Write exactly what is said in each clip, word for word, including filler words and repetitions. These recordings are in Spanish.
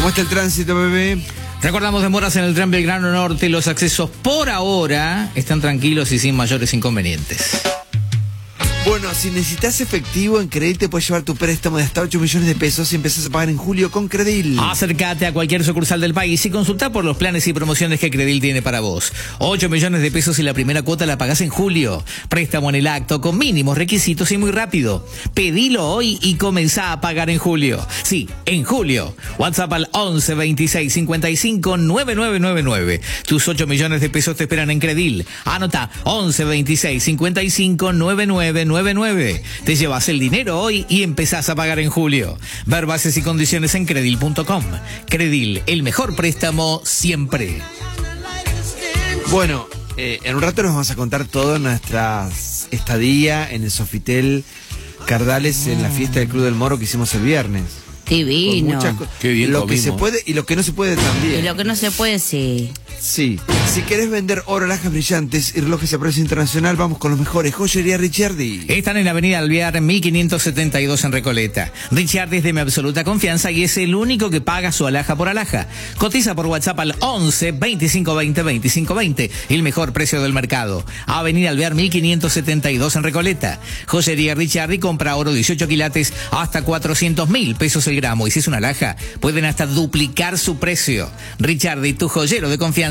¿Cómo está el tránsito, bebé? Recordamos demoras en el tren Belgrano Norte. Los accesos por ahora están tranquilos y sin mayores inconvenientes. Bueno, si necesitas efectivo en Credil te puedes llevar tu préstamo de hasta ocho millones de pesos y empezás a pagar en julio con Credil. Acércate a cualquier sucursal del país y consulta por los planes y promociones que Credil tiene para vos. ocho millones de pesos y la primera cuota la pagás en julio. Préstamo en el acto con mínimos requisitos y muy rápido. Pedilo hoy y comenzá a pagar en julio. Sí, en julio. WhatsApp al once veintiséis cincuenta y cinco noventa y nueve noventa y nueve. Tus ocho millones de pesos te esperan en Credil. Anota once veintiséis cincuenta y cinco noventa y nueve noventa y nueve. Te llevas el dinero hoy y empezás a pagar en julio. Ver bases y condiciones en credil punto com. Credil, el mejor préstamo siempre. Bueno, eh, en un rato nos vamos a contar todo nuestra estadía en el Sofitel Cardales en la fiesta del Club del Moro que hicimos el viernes. Divino. Qué bien lo comimos. que se puede y lo que no se puede también. Y lo que no se puede, sí. Sí. Si querés vender oro, alhajas brillantes y relojes a precio internacional, vamos con los mejores. Joyería Ricciardi. Están en la avenida Alvear mil quinientos setenta y dos en Recoleta. Ricciardi es de mi absoluta confianza y es el único que paga su alhaja por alhaja. Cotiza por WhatsApp al once veinticinco veinte veinticinco veinte. El mejor precio del mercado. Avenida Alvear mil quinientos setenta y dos en Recoleta. Joyería Ricciardi compra oro dieciocho quilates hasta cuatrocientos mil pesos el gramo. Y si es una alhaja, pueden hasta duplicar su precio. Ricciardi, tu joyero de confianza.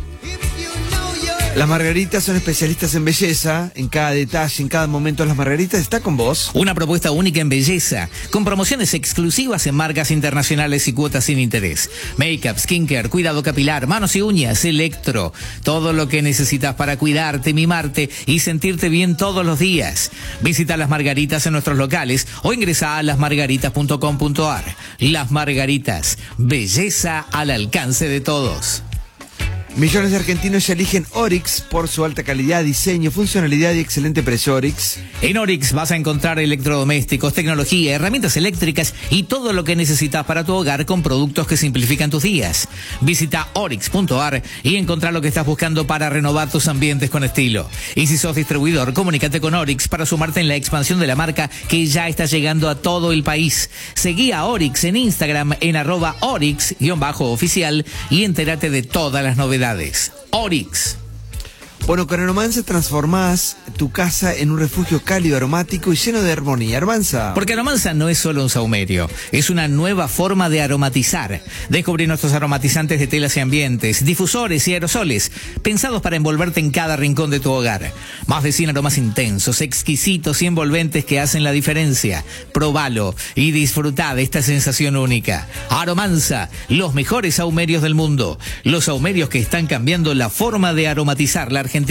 Las Margaritas son especialistas en belleza. En cada detalle, en cada momento, las Margaritas está con vos. Una propuesta única en belleza, con promociones exclusivas en marcas internacionales y cuotas sin interés. Make-up, skincare, cuidado capilar, manos y uñas, electro. Todo lo que necesitas para cuidarte, mimarte y sentirte bien todos los días. Visita Las Margaritas en nuestros locales o ingresa a las margaritas punto com punto ar. Las Margaritas, belleza al alcance de todos. Millones de argentinos ya eligen Oryx por su alta calidad, diseño, funcionalidad y excelente precio. Oryx. En Oryx vas a encontrar electrodomésticos, tecnología, herramientas eléctricas y todo lo que necesitas para tu hogar con productos que simplifican tus días. Visita oryx punto ar y encontrá lo que estás buscando para renovar tus ambientes con estilo. Y si sos distribuidor, comunícate con Oryx para sumarte en la expansión de la marca que ya está llegando a todo el país. Seguí a Oryx en Instagram en arroba oryx-oficial y entérate de todas las novedades. Oryx. Bueno, con Aromanza transformás tu casa en un refugio cálido, aromático y lleno de armonía. Aromanza. Porque Aromanza no es solo un saumerio, es una nueva forma de aromatizar. Descubrí nuestros aromatizantes de telas y ambientes, difusores y aerosoles, pensados para envolverte en cada rincón de tu hogar. Más de cien aromas intensos, exquisitos y envolventes que hacen la diferencia. Probalo y disfrutá de esta sensación única. Aromanza, los mejores saumerios del mundo. Los saumerios que están cambiando la forma de aromatizar la Argentina.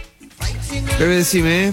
Bebé, decime.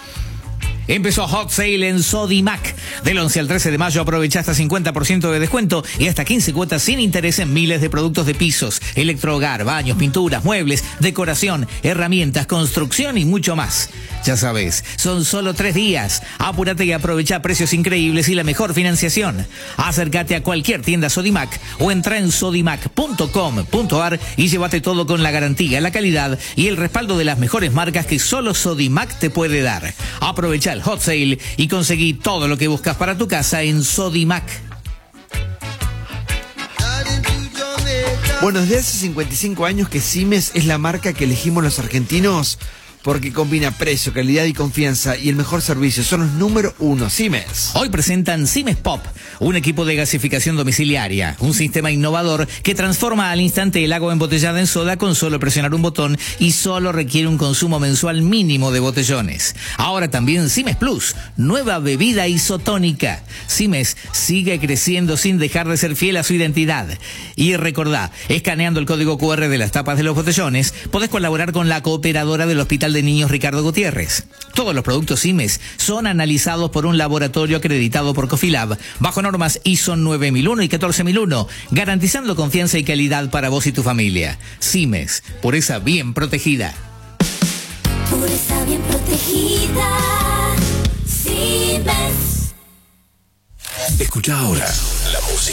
Empezó Hot Sale en Sodimac. Del once al trece de mayo aprovecha hasta cincuenta por ciento de descuento y hasta quince cuotas sin interés en miles de productos de pisos, electrohogar, baños, pinturas, muebles, decoración, herramientas, construcción y mucho más. Ya sabes, son solo tres días. Apúrate y aprovecha precios increíbles y la mejor financiación. Acércate a cualquier tienda Sodimac o entra en sodimac punto com punto ar y llévate todo con la garantía, la calidad y el respaldo de las mejores marcas que solo Sodimac te puede dar. Aprovecha el Hot Sale y conseguí todo lo que buscas para tu casa en Sodimac. Bueno, desde hace cincuenta y cinco años que Simes es la marca que elegimos los argentinos porque combina precio, calidad y confianza y el mejor servicio. Son los número uno, Simes. Hoy presentan Simes Pop, un equipo de gasificación domiciliaria, un sistema innovador que transforma al instante el agua embotellada en soda con solo presionar un botón y solo requiere un consumo mensual mínimo de botellones. Ahora también Simes Plus, nueva bebida isotónica. Simes sigue creciendo sin dejar de ser fiel a su identidad. Y recordá, escaneando el código cu erre de las tapas de los botellones, podés colaborar con la cooperadora del Hospital de Niños Ricardo Gutiérrez. Todos los productos Simes son analizados por un laboratorio acreditado por Cofilab bajo normas I S O nueve mil uno y catorce mil uno, garantizando confianza y calidad para vos y tu familia. Simes, pureza bien protegida. Pureza bien protegida. Simes. Escucha ahora la música.